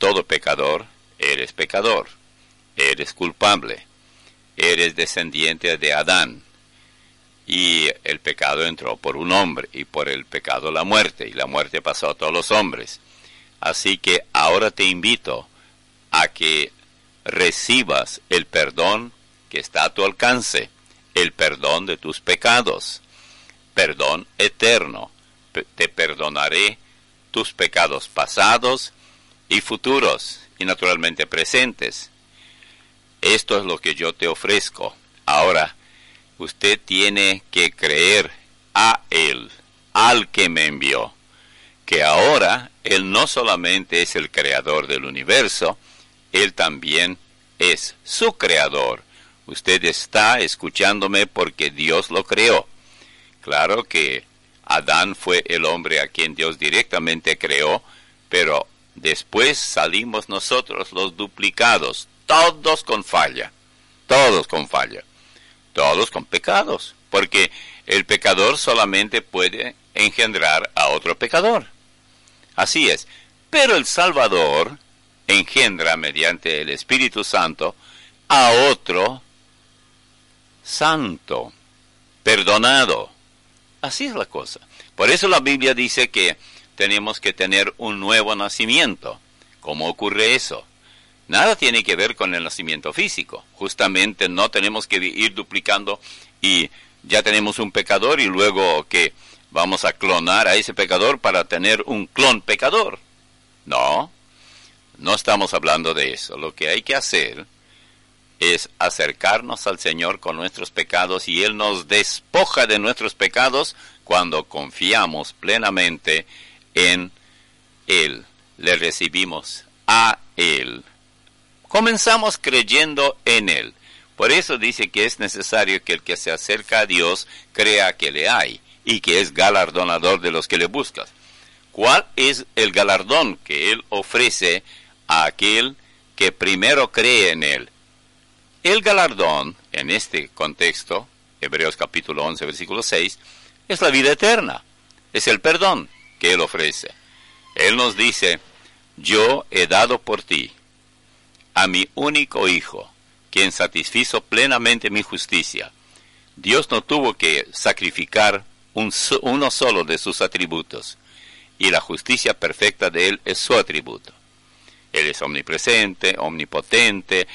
todo pecador, eres pecador, eres culpable, eres descendiente de Adán. Y el pecado entró por un hombre, y por el pecado la muerte, y la muerte pasó a todos los hombres. Así que ahora te invito a que recibas el perdón que está a tu alcance, el perdón de tus pecados, perdón eterno. Te perdonaré tus pecados pasados y futuros, y naturalmente presentes. Esto es lo que yo te ofrezco. Ahora, usted tiene que creer a Él, al que me envió, que ahora Él no solamente es el creador del universo, Él también es su creador. Usted está escuchándome porque Dios lo creó. Claro que Adán fue el hombre a quien Dios directamente creó, pero después salimos nosotros los duplicados, todos con falla, todos con pecados, porque el pecador solamente puede engendrar a otro pecador. Así es, pero el Salvador engendra mediante el Espíritu Santo a otro santo, perdonado. Así es la cosa. Por eso la Biblia dice que tenemos que tener un nuevo nacimiento. ¿Cómo ocurre eso? Nada tiene que ver con el nacimiento físico. Justamente no tenemos que ir duplicando y ya tenemos un pecador y luego que vamos a clonar a ese pecador para tener un clon pecador. No, no estamos hablando de eso. Lo que hay que hacer es acercarnos al Señor con nuestros pecados y Él nos despoja de nuestros pecados cuando confiamos plenamente en Él. Le recibimos a Él. Comenzamos creyendo en Él. Por eso dice que es necesario que el que se acerca a Dios crea que le hay y que es galardonador de los que le buscan. ¿Cuál es el galardón que Él ofrece a aquel que primero cree en Él? El galardón, en este contexto, Hebreos capítulo 11, versículo 6, es la vida eterna, es el perdón que Él ofrece. Él nos dice, yo he dado por ti a mi único Hijo, quien satisfizo plenamente mi justicia. Dios no tuvo que sacrificar uno solo de sus atributos, y la justicia perfecta de Él es su atributo. Él es omnipresente, omnipotente,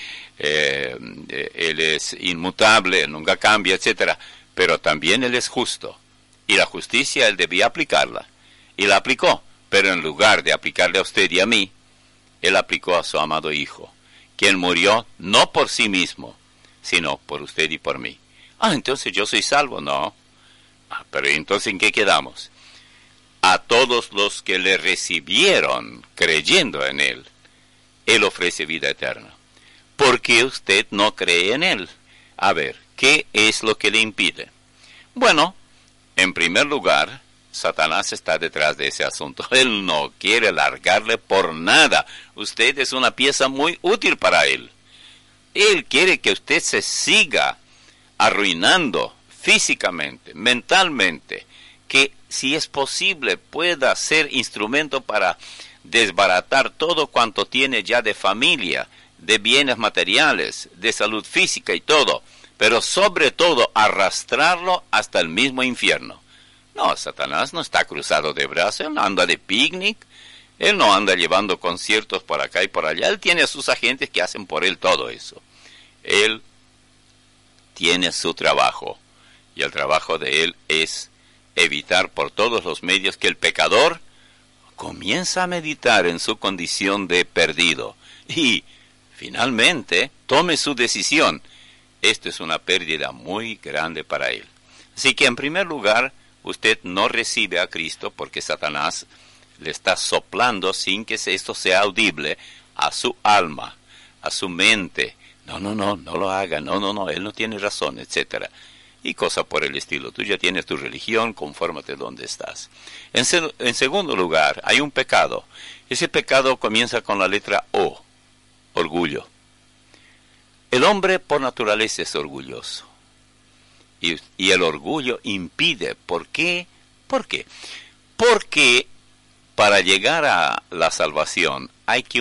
Él es inmutable, Él nunca cambia, etc. Pero también Él es justo. Y la justicia Él debía aplicarla. Y la aplicó. Pero en lugar de aplicarle a usted y a mí, Él aplicó a su amado Hijo, quien murió no por sí mismo, sino por usted y por mí. Entonces yo soy salvo. No. Pero entonces ¿en qué quedamos? A todos los que le recibieron creyendo en Él, Él ofrece vida eterna. ¿Por qué usted no cree en Él? A ver, ¿qué es lo que le impide? Bueno, en primer lugar, Satanás está detrás de ese asunto. Él no quiere largarle por nada. Usted es una pieza muy útil para Él. Él quiere que usted se siga arruinando físicamente, mentalmente, que si es posible pueda ser instrumento para desbaratar todo cuanto tiene ya de familia, de bienes materiales, de salud física y todo, pero sobre todo arrastrarlo hasta el mismo infierno. No, Satanás no está cruzado de brazos, él no anda de picnic, él no anda llevando conciertos por acá y por allá, él tiene a sus agentes que hacen por él todo eso. Él tiene su trabajo, y el trabajo de él es evitar por todos los medios que el pecador comienza a meditar en su condición de perdido y finalmente tome su decisión. Esto es una pérdida muy grande para él. Así que en primer lugar, usted no recibe a Cristo porque Satanás le está soplando sin que esto sea audible a su alma, a su mente. No lo haga, no, él no tiene razón, etcétera. Y cosas por el estilo. Tú ya tienes tu religión, confórmate donde estás. En segundo lugar, hay un pecado. Ese pecado comienza con la letra O, orgullo. El hombre por naturaleza es orgulloso. Y el orgullo impide. ¿Por qué? ¿Por qué? Porque para llegar a la salvación hay que